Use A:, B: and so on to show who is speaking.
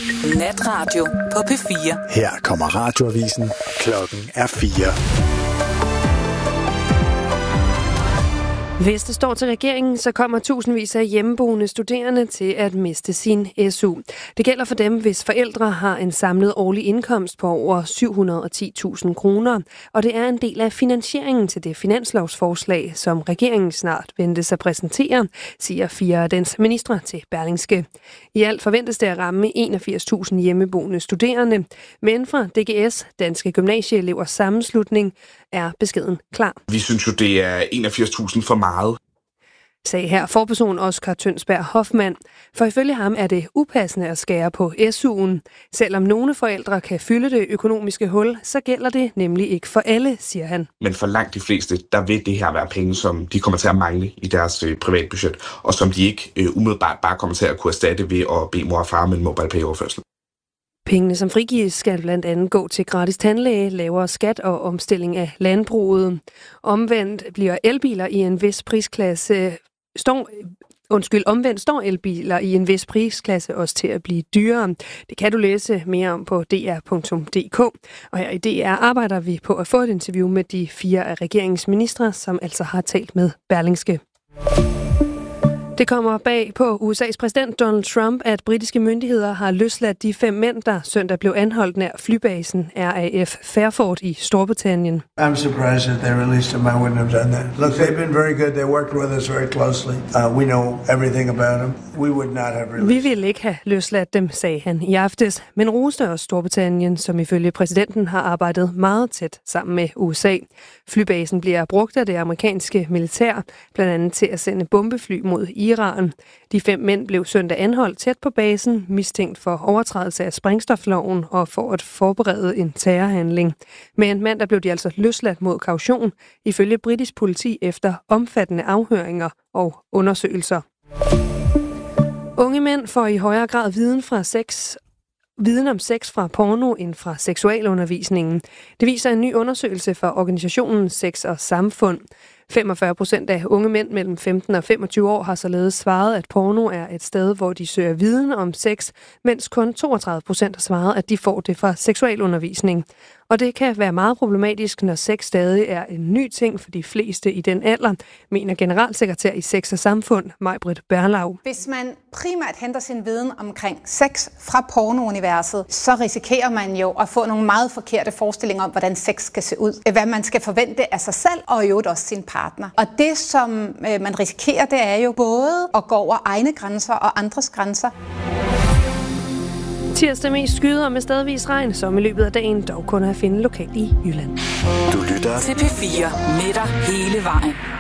A: Natradio på P4.
B: Her kommer radioavisen. Klokken er 4.
C: Hvis det står til regeringen, så kommer tusindvis af hjemmeboende studerende til at miste sin SU. Det gælder for dem, hvis forældre har en samlet årlig indkomst på over 710.000 kroner, og det er en del af finansieringen til det finanslovsforslag, som regeringen snart ventes at præsentere, siger 4 af dens ministre til Berlingske. I alt forventes det at ramme 81.000 hjemmeboende studerende, men fra DGS, Danske Gymnasieelevers Sammenslutning, er beskeden klar.
D: Vi synes jo, det er 81.000 for meget,
C: sagde her forperson Oscar Tønsberg Hoffmann. For ifølge ham er det upassende at skære på SU'en. Selvom nogle forældre kan fylde det økonomiske hul, så gælder det nemlig ikke for alle, siger han.
D: men for langt de fleste, der vil det her være penge, som de kommer til at mangle i deres privatbudget, og som de ikke umiddelbart bare kommer til at kunne erstatte ved at bede mor og far med en MobilePay-overførsel.
C: Pengene, som frigives, skal blandt andet gå til gratis tandlæge, lavere skat og omstilling af landbruget. Omvendt bliver elbiler i en vis prisklasse står elbiler i en vis prisklasse også til at blive dyrere. Det kan du læse mere om på dr.dk. Og her i DR arbejder vi på at få et interview med de 4 af regeringens ministre, som altså har talt med Berlingske. Det kommer bag på USA's præsident Donald Trump, at britiske myndigheder har løsladt de 5 mænd, der søndag blev anholdt nær flybasen RAF Fairford i Storbritannien.
E: I'm surprised that they released them. I wouldn't have done that. Look, they've been very good. They worked with us very closely. We know everything about them. We would not have released.
C: Vi ville ikke have løsladt dem, sagde han i aftes, men roste også Storbritannien, som ifølge præsidenten har arbejdet meget tæt sammen med USA. Flybasen bliver brugt af det amerikanske militær, blandt andet til at sende bombefly mod Iran. De 5 mænd blev søndag anholdt tæt på basen, mistænkt for overtrædelse af sprængstofloven og for at forberede en terrorhandling. Men mandag blev de altså løsladt mod kaution, ifølge britisk politi efter omfattende afhøringer og undersøgelser. Unge mænd får i højere grad viden om sex fra porno end fra seksualundervisningen. Det viser en ny undersøgelse fra organisationen Sex og Samfund. 45% af unge mænd mellem 15 og 25 år har således svaret, at porno er et sted, hvor de søger viden om sex, mens kun 32% har svaret, at de får det fra seksualundervisning. Og det kan være meget problematisk, når sex stadig er en ny ting for de fleste i den alder, mener generalsekretær i Sex og Samfund, Maj-Britt Berlau.
F: Hvis man primært henter sin viden omkring sex fra pornouniverset, så risikerer man jo at få nogle meget forkerte forestillinger om, hvordan sex skal se ud. Hvad man skal forvente af sig selv og i øvrigt også sin partner. Og det, som man risikerer, det er jo både at gå over egne grænser og andres grænser.
C: Tirsdag mest skyder med stedvis regn, som i løbet af dagen dog kun er at finde lokalt i Jylland.
B: Du lytter
A: til P4 med dig hele vejen.